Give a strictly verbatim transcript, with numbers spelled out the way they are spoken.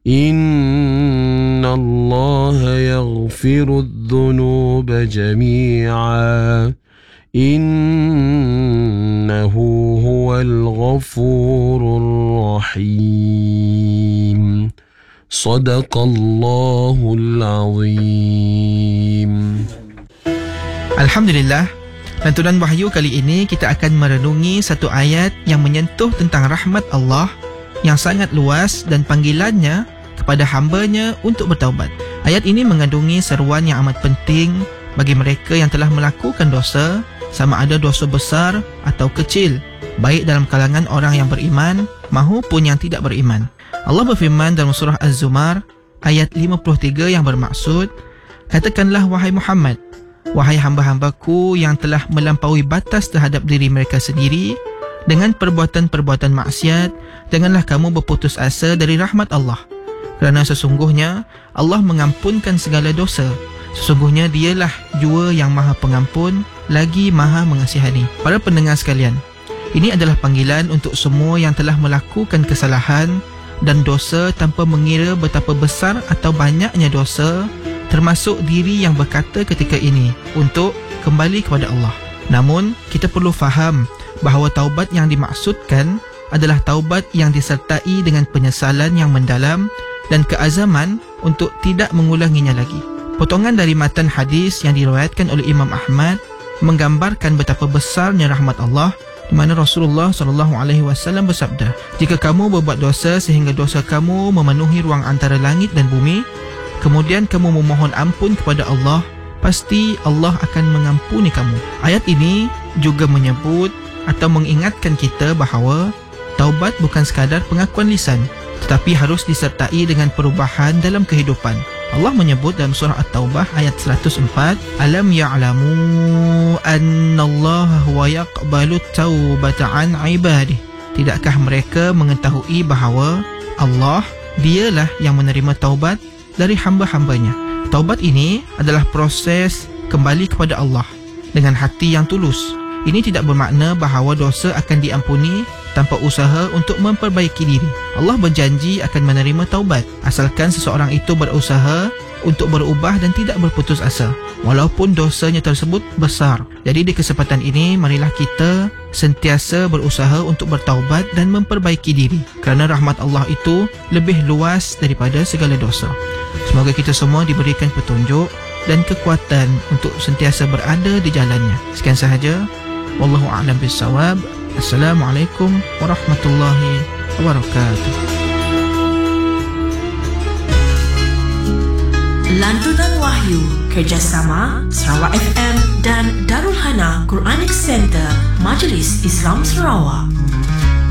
إن الله يغفر الذنوب جميعا إنه هو الغفور الرحيم صدق الله العظيم. Alhamdulillah, lantunan Wahyu kali ini kita akan merenungi satu ayat yang menyentuh tentang rahmat Allah yang sangat luas dan panggilannya kepada hamba-Nya untuk bertaubat. Ayat ini mengandungi seruan yang amat penting bagi mereka yang telah melakukan dosa, sama ada dosa besar atau kecil, baik dalam kalangan orang yang beriman maupun yang tidak beriman. Allah berfirman dalam surah Az-Zumar ayat lima puluh tiga yang bermaksud, katakanlah wahai Muhammad, wahai hamba-hambaku yang telah melampaui batas terhadap diri mereka sendiri dengan perbuatan-perbuatan maksiat, janganlah kamu berputus asa dari rahmat Allah. Kerana sesungguhnya Allah mengampunkan segala dosa. Sesungguhnya dialah jua yang maha pengampun, lagi maha mengasihani. Para pendengar sekalian, ini adalah panggilan untuk semua yang telah melakukan kesalahan dan dosa tanpa mengira betapa besar atau banyaknya dosa, termasuk diri yang berkata ketika ini untuk kembali kepada Allah. Namun, kita perlu faham bahawa taubat yang dimaksudkan adalah taubat yang disertai dengan penyesalan yang mendalam dan keazaman untuk tidak mengulanginya lagi. Potongan dari matan hadis yang diriwayatkan oleh Imam Ahmad menggambarkan betapa besarnya rahmat Allah, di mana Rasulullah sallallahu alaihi wasallam bersabda, jika kamu berbuat dosa sehingga dosa kamu memenuhi ruang antara langit dan bumi, kemudian kamu memohon ampun kepada Allah, pasti Allah akan mengampuni kamu. Ayat ini juga menyebut atau mengingatkan kita bahawa taubat bukan sekadar pengakuan lisan, tetapi harus disertai dengan perubahan dalam kehidupan. Allah menyebut dalam surah At-Taubah ayat seratus empat, alam ya'lamu annallaha huwa yaqbalu taubata an ibadihi. Tidakkah mereka mengetahui bahawa Allah dialah yang menerima taubat dari hamba-hambanya. Taubat ini adalah proses kembali kepada Allah dengan hati yang tulus. Ini tidak bermakna bahawa dosa akan diampuni tanpa usaha untuk memperbaiki diri. Allah berjanji akan menerima taubat asalkan seseorang itu berusaha untuk berubah dan tidak berputus asa, walaupun dosanya tersebut besar. Jadi di kesempatan ini, marilah kita sentiasa berusaha untuk bertaubat dan memperbaiki diri, kerana rahmat Allah itu lebih luas daripada segala dosa. Semoga kita semua diberikan petunjuk dan kekuatan untuk sentiasa berada di jalannya. Sekian sahaja. Wallahu a'lam bissawab. Assalamualaikum warahmatullahi wabarakatuh. Lantunan Wahyu kerjasama Sarawak F M dan Darul Hana Quranic Center Majlis Islam Sarawak.